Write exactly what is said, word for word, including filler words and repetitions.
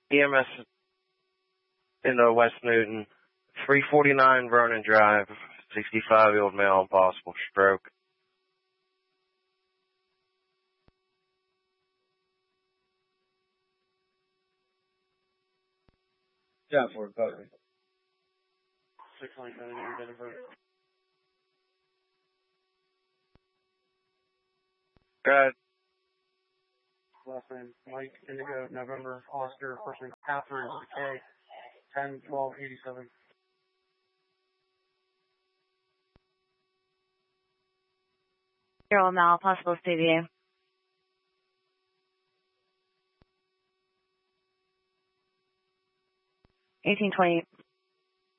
E M S in uh, West Newton, three forty-nine Vernon Drive, sixty-five-year-old male on possible stroke. Yeah, for recovery. six ninety-nine, you're getting hurt. Good. Last name, Mike Indigo, November, Oscar, first name, Catherine, K, ten twelve eighty-seven. Zero Mal, possible C V A. eighteen twenty